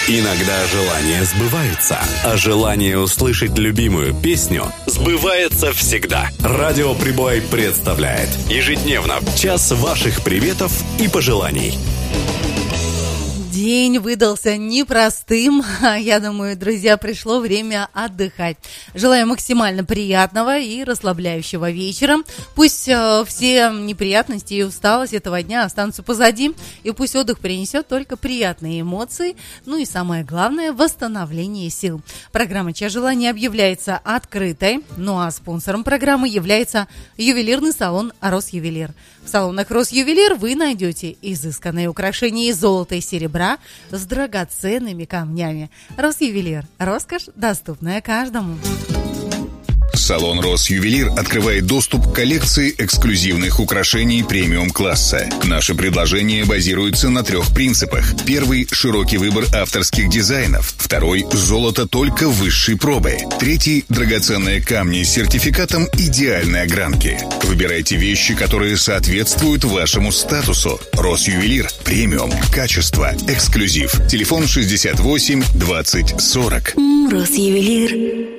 Иногда желания сбываются, а желание услышать любимую песню сбывается всегда. Радио Прибой представляет ежедневно час ваших приветов и пожеланий. День выдался непростым. Я думаю, друзья, пришло время отдыхать. Желаю максимально приятного и расслабляющего вечера. Пусть все неприятности и усталость этого дня останутся позади, и пусть отдых принесет только приятные эмоции, ну и самое главное – восстановление сил. Программа «Час желаний» объявляется открытой, ну а спонсором программы является ювелирный салон «Росювелир». В салонах «Росювелир» вы найдете изысканные украшения из золота и серебра с драгоценными камнями. «Росювелир» – роскошь, доступная каждому. Салон «Росювелир» открывает доступ к коллекции эксклюзивных украшений премиум-класса. Наши предложения базируются на 3 принципах. Первый – широкий выбор авторских дизайнов. Второй – золото только высшей пробы. Третий – драгоценные камни с сертификатом идеальной огранки. Выбирайте вещи, которые соответствуют вашему статусу. «Росювелир» – премиум, качество, эксклюзив. Телефон 68 20 40. «Росювелир».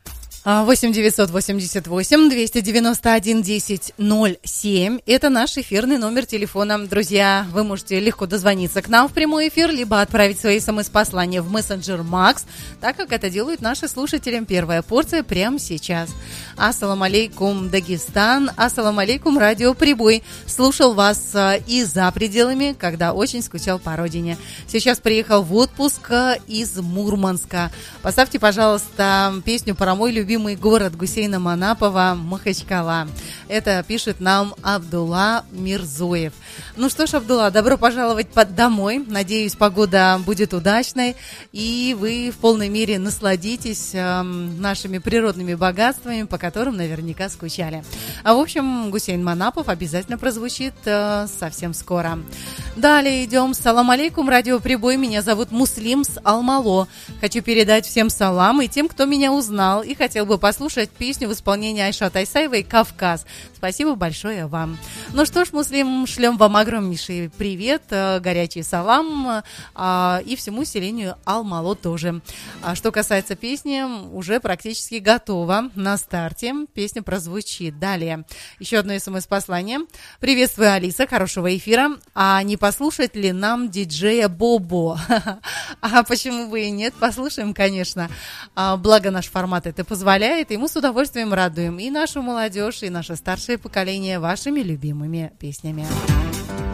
8-988-291-10-07. Это наш эфирный номер телефона. Друзья, вы можете легко дозвониться к нам в прямой эфир, либо отправить свои смс-послания в мессенджер Макс, так как это делают наши слушатели. Первая порция прямо сейчас. Ассаламу алейкум, Дагестан. Ассаламу алейкум, радио Прибой. Слушал вас и за пределами, когда очень скучал по родине. Сейчас приехал в отпуск из Мурманска. Поставьте, пожалуйста, песню про мой любимый город Гусейна Манапова, Махачкала. Это пишет нам Абдулла Мирзоев. Ну что ж, Абдулла, добро пожаловать домой. Надеюсь, погода будет удачной, и вы в полной мере насладитесь нашими природными богатствами, по которым наверняка скучали. А в общем, Гусейн Манапов обязательно прозвучит совсем скоро. Далее идем. Салам алейкум, радио Прибой. Меня зовут Муслим с Алмало. Хочу передать всем салам и тем, кто меня узнал и хотел бы послушать песню в исполнении Айшат Айсаевой «Кавказ». Спасибо большое вам. Ну что ж, Муслим, шлем вам огромнейший привет, горячий салам и всему селению Алмало тоже. Что касается песни, уже практически готова на старте. Песня прозвучит. Далее. Еще одно смс-послание. Приветствую, Алиса, хорошего эфира. А не послушать ли нам диджея Бобо? А почему бы и нет? Послушаем, конечно. Благо наш формат это позволяет, и мы с удовольствием радуем и нашу молодежь, и наше старшее поколение вашими любимыми песнями.